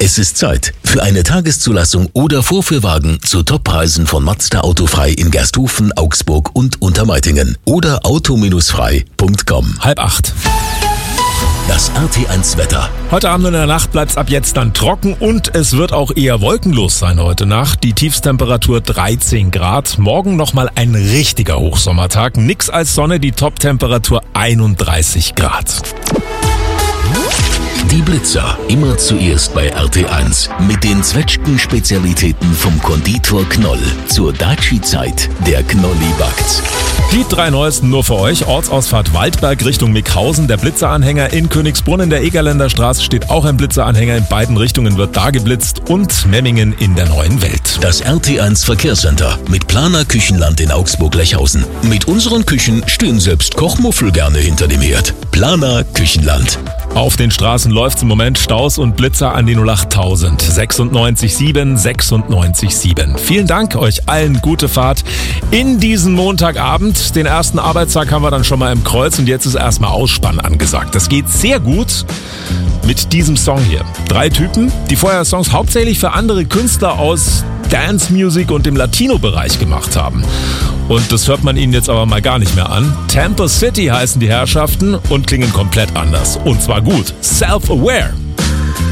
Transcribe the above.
Es ist Zeit für eine Tageszulassung oder Vorführwagen zu Toppreisen von Mazda Autofrei in Gersthofen, Augsburg und Untermeitingen oder auto-frei.com. 7:30. Das RT1 Wetter. Heute Abend und in der Nacht bleibt es ab jetzt dann trocken und es wird auch eher wolkenlos sein heute Nacht. Die Tiefstemperatur 13 Grad. Morgen nochmal ein richtiger Hochsommertag. Nix als Sonne, die Toptemperatur 31 Grad. Die Blitzer, immer zuerst bei RT1 mit den Zwetschgen-Spezialitäten vom Konditor Knoll. Zur Daci-Zeit, der Knolli backt. Die 3 neuesten nur für euch. Ortsausfahrt Waldberg Richtung Mickhausen. Der Blitzeranhänger in Königsbrunn in der Egerländer Straße steht auch ein Blitzeranhänger. In beiden Richtungen wird da geblitzt. Und Memmingen in der Neuen Welt. Das RT1 Verkehrscenter mit Planer Küchenland in Augsburg-Lechhausen. Mit unseren Küchen stehen selbst Kochmuffel gerne hinter dem Herd. Planer Küchenland. Auf den Straßen läuft's im Moment. Staus und Blitzer an die 08000 96 7. Vielen Dank euch allen, gute Fahrt in diesen Montagabend. Den ersten Arbeitstag haben wir dann schon mal im Kreuz und jetzt ist erstmal Ausspannen angesagt. Das geht sehr gut mit diesem Song hier. 3 Typen, die vorher Songs hauptsächlich für andere Künstler aus Dance Music und dem Latino-Bereich gemacht haben. Und das hört man ihnen jetzt aber mal gar nicht mehr an. Tampa City heißen die Herrschaften und klingen komplett anders. Und zwar gut. Self-Aware.